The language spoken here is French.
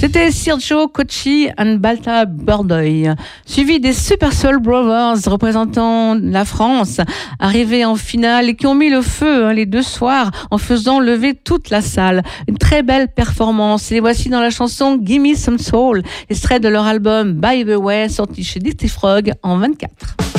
C'était Sergio Cocchi and Balta Burdoy, suivi des Super Soul Brothers représentant la France, arrivés en finale et qui ont mis le feu les deux soirs en faisant lever toute la salle. Une très belle performance. Et les voici dans la chanson Gimme Some Soul, extrait de leur album By the Way, sorti chez Dixie Frog en 24.